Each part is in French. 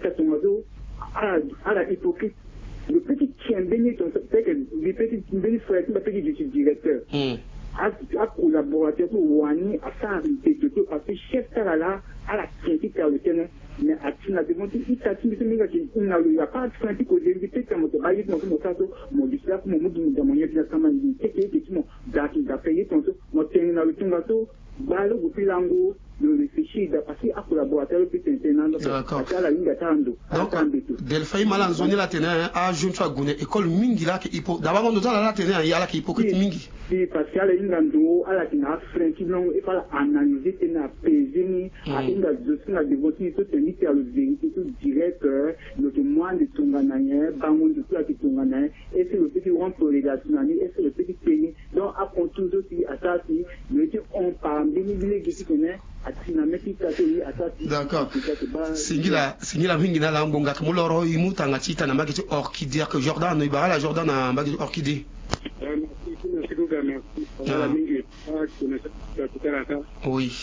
Katomazo, à la hypocrite. Le petit chien béni, le petit béni frère, le petit directeur. À collaborateur pour Wani, à ça, parce que chef là, à la critique à l'automne, mais à Tina de Monti, il t'a dit que il n'y a pas de critique au début, peut-être mon travail, mon discours, mon mot de mon yeux, mon payé ton mon terrain dans le Tungato, Balo, ou Pilango, le réfléchir, parce qu'à collaborateur, peut être d'accord. Donc, Delphi Malanzoni la tenait à Juntua Gouné, école Mingila qui hypo. D'abord, on nous a la tenue, il y a la qui hypocrite Mingi. Oui, parce qu'il y a une grande à la Tina, French, il faut analyser, il a pesé, à une de la dévotion, tout est mis à la vérité, tout direct, notre moine de Tunganaïen, Bamon de tout la Tunganaïen, et c'est le petit rond pour les Gatunani, et c'est le petit pays, donc, à Pontus aussi, à ça, si, nous étions en par bénévolé qui connaît, à Tina, mais qui s'appelle à ça. D'accord. Singila Mingina la Mbonga, Mouloro, Imutanga, Tita, Namaki, Orchidée, que Jordan, Ibara, la Jordan, a Mbagi Orchidée. Oui.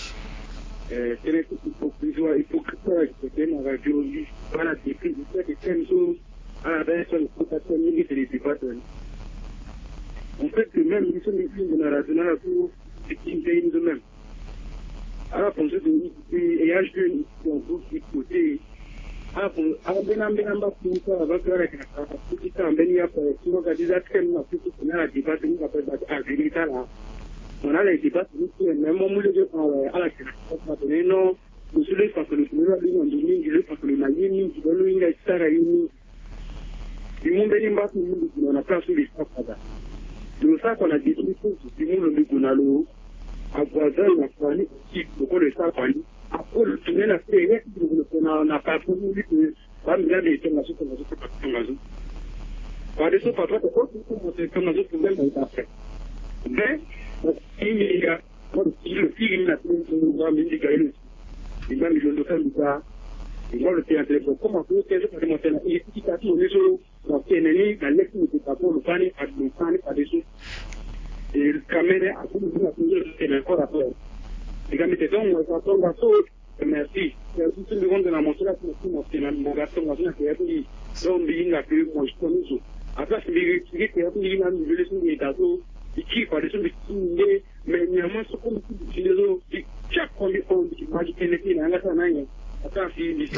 En fait, même ils sont des films de la nationale pour les de même. Alors, pour ceux qui et âge de côté, alors, Benamba, pour ça, avec la petite Ambenia, pour que des athlètes, on a la débat, nous appelle à Vénita là. On a les débats, même au moment de à la création, non, nous sommes parce que le premier ligne en ligne, parce que le Mali, nous devons nous y réunir. Du monde Benamba, on a place sur les sports. C'est pour ça qu'on a décidé que le monde de Gonalo, à voisin, la famille, qui, pour le savoir, après le tunnel, la série, on n'a pas voulu que, pas bien les informations comme ça, comme ça. Par des choses, par contre, comme ça, pour même après. Mais, il y a, le film, il a fait un médical, il a mis le dossier de ça, et moi, le théâtre, comment tout ce que je peux démontrer, il est efficace, on est sur, dans le dans l'exemple de Papo, le panier, à des choses. Et le caméra, à tout le monde, c'est encore à faire. Les gars, mettez donc, on s'entend dans tout. Merci. C'est un petit seconde de la montée là, c'est mon garçon, on a fait un peu, donc, il a fait, moi, je connais tout. Après, c'est les répliques, il a mis le son des datos, il qui, par des choses, mais néanmoins, ce qu'on dit, les autres, chaque fois, on dit, moi, je connais, il y a un gars, d'accord.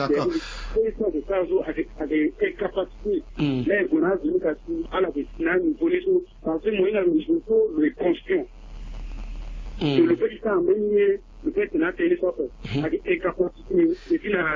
Avec capacités, les gonas de l'éducation à la destination, nous connaissons, parce que moi, il y a le conscient. Le petit temps, le fait qu'on a télé soit avec incapacité, et puis la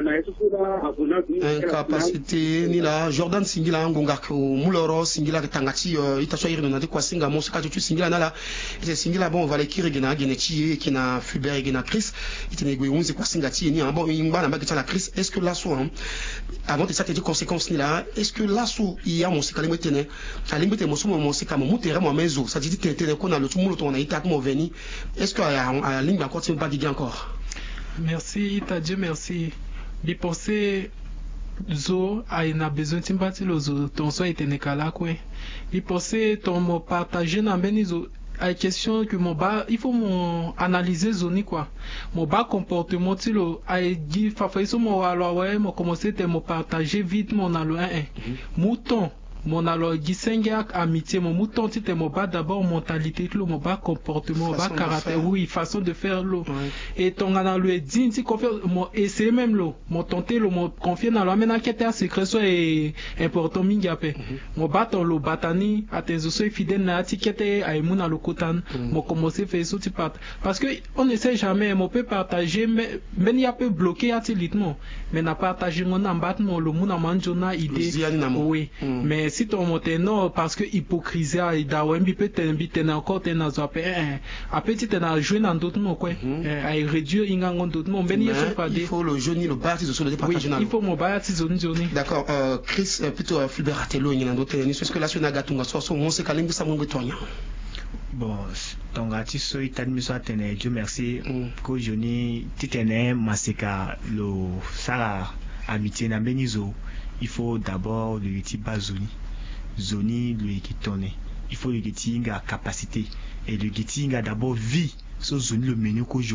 incapacité, ni la Jordan Singila Ngonga, Mouloro, Singila Tangati, Itachoir, on a dit quoi, Singa, Monsaka, tu Singila Nala, et Singila, bon, on va l'écrire, Gena, Genechi, qui n'a Fulbert et Gena Chris, il tenait Gouyounzi, quoi, Singati, ni un bon, il m'a la Chris, est-ce que là, soit, avant de ça, tu conséquences, ni là, est-ce que là, soit, il y a mon sécalimé, à limite, mon sécam, mon terrain, mon maison, ça dit que qu'on a le tout le monde, on a été à mon veni, est-ce qu'à la ligne, encore, tu ne pas dire encore? Merci, Dieu merci. De penser, zo, a besoin de timbati le zo, ton so était nekala quoi. De penser, ton mot partagé n'a benizo. À question que mon bas, il faut mon analyser zone quoi. Mon bas comportement, tu le, a dit, fafaïso mon alors ouais, mon commencer de me partager vite mon allo mouton. Mon alors gisenga amitié mon mouton tu mon bas d'abord mentalité le mon bas comportement mon bas caractère oui façon de faire l'eau et ton analyse dit si confie mon essayer même l'eau mon tenter le mon confier dans la maintenant qui était secret soit important mingapé mon bas ton le batani à tes os fidèle na tiquette à mon à l'okotan mon commencer faire ça tu part parce que on ne sait jamais on peut partager mais il y a peu bloqué à rythme mais n'a partager mon embattement le mon manjona idée oui mais si ton monté non parce que hypocrisie et d'awembi peut t'inviter encore t'es dans un petit t'es jouer dans d'autres mots quoi à réduire ingangon d'autres mots mais il faut le jeune le bâti sur le partage il faut mon bâti zone d'accord Chris plutôt Fulbert Atelo il y en a d'autres est-ce que là sur Nagatunga soit on sait qu'alimbi ça mon betonya bon ton gati so itadmission atene Dieu merci ko joni titene maseka lo sara amitié na benizo il faut d'abord le petit bazoni zoni le kitone il faut le getting à capacité et le getting à d'abord vie so zoni le menu kojo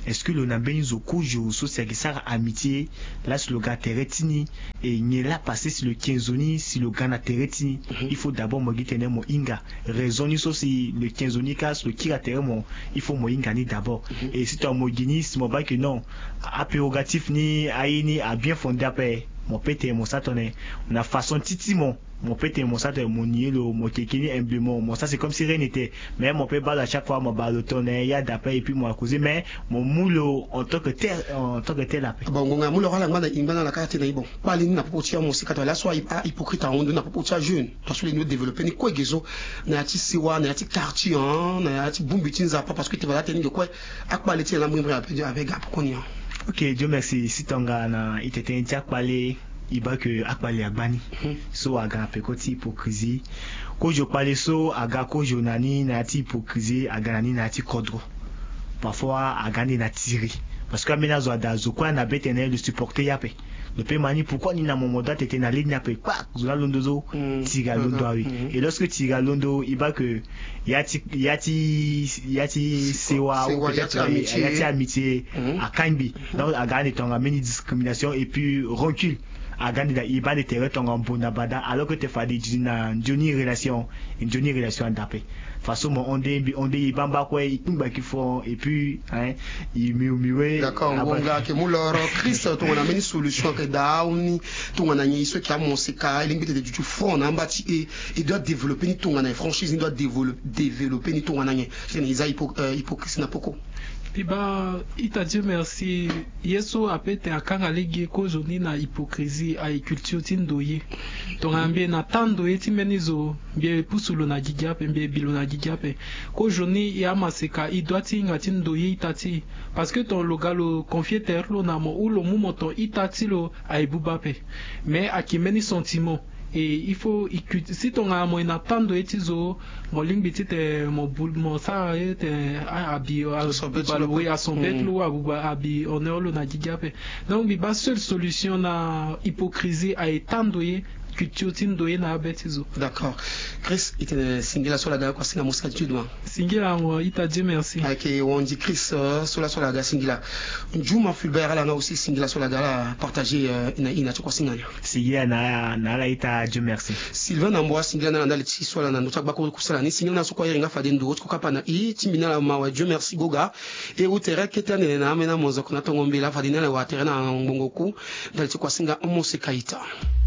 est-ce que le nambenizo kujo so sergisara amitié là sur le gars teretini et n'y là passé sur le quinzoni si le gars na teretini il faut d'abord mo gitene mo inga raison ni so si le quinzoni cas le kira teremo il faut mo inga ni d'abord et si tu mo gini si mo ba que non a prérogatif ni aini a bien fondé après mon pété mon satoné on a façon titi mon pété mon sato mon nielo mon kekini emblément mon ça c'est comme si rien n'était mais mon père balle à chaque fois mon balle tourner il y a d'après et puis moi causé mais mon moule en tant que tel après bon ngonga moule rala ngana ingana la carte na bon pali na popotia mon sikato la soit hypocrite on na popotia jeune parce que les nous développer ni quoi gezo na ati siwa na ati quartier na ati bumbitinza pas parce que tu vas tenir quoi akpali ti la mwimbre avec apokonia. Ok, Dieu merci. Si tonga na itete ntiak pale iba que akpale agbani so aga pekoti hypocrisie ko jo pale so aga ko jonani na ti hypocrisie aga nani na ti kodro parfois aga ni na tiri parce que amena zo ada zo kwa na betene le supporter yape le pe mani pourquoi ni na momoda tete na ligne yape kwa zo londo zo tiga londo awi et lorsque tiga londo iba que yati sewa ou peut-être yati amitié à Kaimbi donc aga ni tonga meni discrimination et puis recul à gagner la iba de terre ton bonabada alors que tu fais des une relation d'apé façon on dit bamba quoi il tombe qu'il faut et puis hein il mieux d'accord on va que mouloro Chris ton on a mis solution que down ton on a ni ce qui a mon sika il de du front en bâti et il doit développer ni ton on a franchise il doit développer ni ton on a ni c'est hypocrisie na poko. Piba ita Dieu merci yeso apete akanga legi ko joni na hypocrisie a culture tindoye to ngambie na tando eti menizo bie pusulo na gigape mbie bilo na gigape ko joni ya maseka i doit tinga tindoye itati parce que ton logalo confier terlo na mo ou lo mumoto itati lo a ibubape mais akimeni sentiment et il faut si ton amo ina tando etizo mo lingbiti te mo sa te abi balwe a son betlo abi onelo na gigape donc bi ba seule solution na hypocrisie a etando ye culture tindoye na betizo. D'accord. Chris ite singila sola ga kwa singa musika tudwa singila mo ita Dieu merci ok on dit Chris sola ga singila Njuma Fulbert ala na aussi singila sola ga partager ina kwa singa singila na la ita Dieu merci Sylvain Namboa singila na ndali tsi sola na ndotaka bako kusala ni singila na sokwa yeringa fade ndo ko kapana i timbina la mawa Dieu merci goga et utere ketane na amena mozo kuna tongombela fadina la watere na ngongoku ndali tsi kwa singa musika ita